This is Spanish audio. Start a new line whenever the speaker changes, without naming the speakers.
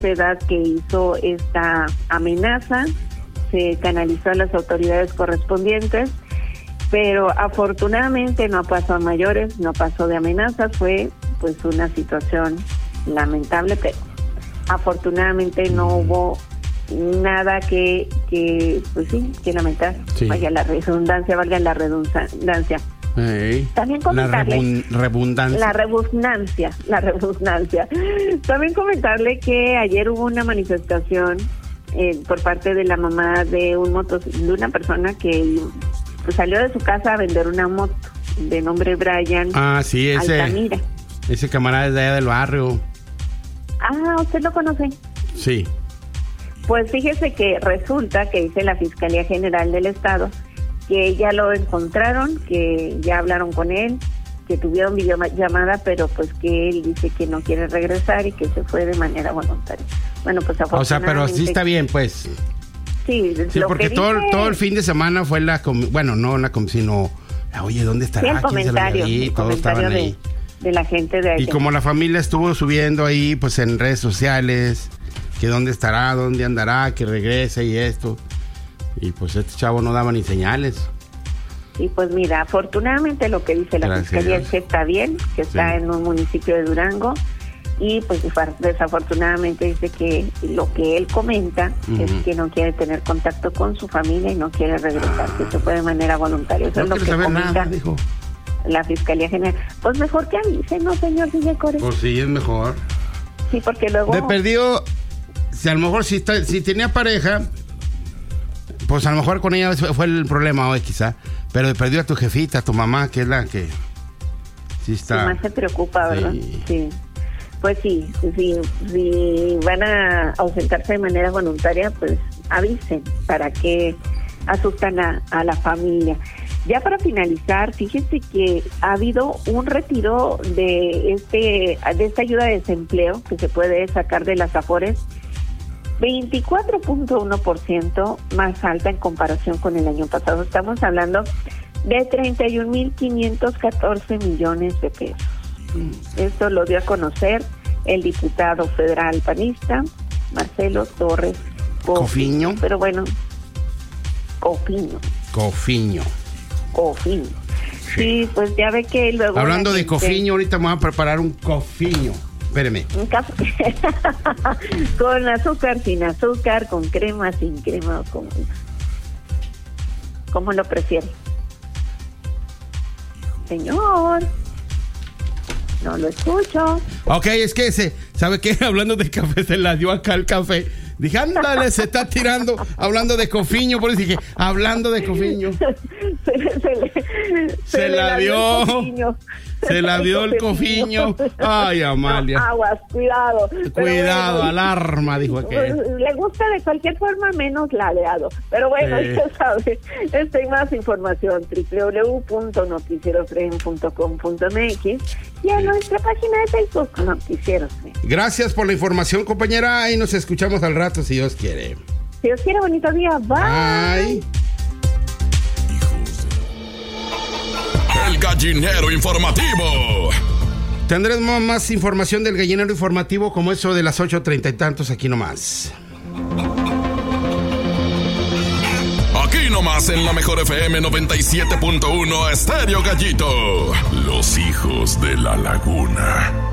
de edad que hizo esta amenaza, se canalizó a las autoridades correspondientes, pero afortunadamente no pasó a mayores, no pasó de amenazas, fue pues una situación lamentable, pero afortunadamente no hubo nada que pues sí, que lamentar. Sí. Valga la redundancia. También comentarle
la redundancia. También comentarle que ayer hubo una manifestación por parte de la mamá de de una persona que pues, salió de su casa a vender una moto de nombre Brian.
Sí,
Altamira.
Ese camarada es de allá del barrio.
¿Usted lo conoce?
Sí.
Pues fíjese que resulta que dice la Fiscalía General del Estado que ya lo encontraron, que ya hablaron con él, que tuvieron videollamada, pero pues que él dice que no quiere regresar y que se fue de manera voluntaria. Bueno, pues afortunadamente...
O sea, pero sí está bien, pues.
Sí,
porque todo el fin de semana fue sino... Oye, ¿dónde estará?
Sí, el comentario,
todos estaban ahí.
De la gente de ahí.
Y como la familia estuvo subiendo ahí, pues en redes sociales, que dónde estará, dónde andará, que regrese y esto... Y pues este chavo no daba ni señales.
Y pues mira, afortunadamente lo que dice la Fiscalía es que está bien, que está en un municipio de Durango. Y pues desafortunadamente dice que lo que él comenta es que no quiere tener contacto con su familia y no quiere regresar, que se fue de manera voluntaria. Eso es lo que comenta la Fiscalía General. Pues mejor que avise, ¿no, señor Villecore?
Pues sí, es mejor.
Sí, porque luego...
De perdido, si a lo mejor si tenía pareja... Pues a lo mejor con ella fue el problema hoy quizá, pero perdió a tu jefita, a tu mamá, que es la que sí está...
Sí, más se preocupa, ¿verdad? Sí. Pues sí, si van a ausentarse de manera voluntaria, pues avisen para que asustan a la familia. Ya para finalizar, fíjense que ha habido un retiro de esta ayuda de desempleo que se puede sacar de las Afores, 24.1% más alta en comparación con el año pasado. Estamos hablando de 31,514 millones de pesos. Esto lo dio a conocer el diputado federal panista Marcelo Torres
Cofiño.
Pero bueno, Cofiño. Sí, pues ya ve que luego...
Hablando de Cofiño, ahorita me voy a preparar un cofiño. Espéreme.
Un café con azúcar, sin azúcar, con crema, sin crema, ¿cómo lo prefiere? Señor, no lo escucho.
Ok, es que ¿sabe qué? Hablando de café, se la dio acá el café. Dije, ándale, se está tirando, hablando de Cofiño, por eso dije, hablando de Cofiño. Se la dio. Se la dio el Cofiño. Ay, Amalia.
No, aguas, cuidado.
Cuidado, alarma, dijo aquel.
Le gusta de cualquier forma menos ladeado. Pero bueno, ya sabe. Hay más información, www.noticierosfren.com.mx y a nuestra página de Facebook, Noticieros Fren.
Gracias por la información, compañera, y nos escuchamos al rato, si Dios quiere.
Si Dios quiere, bonito día. Bye.
El Gallinero Informativo.
Tendremos más información del Gallinero Informativo como eso de las 8:30 y tantos aquí nomás.
Aquí nomás en la mejor FM 97.1 Estéreo Gallito. Los hijos de la laguna.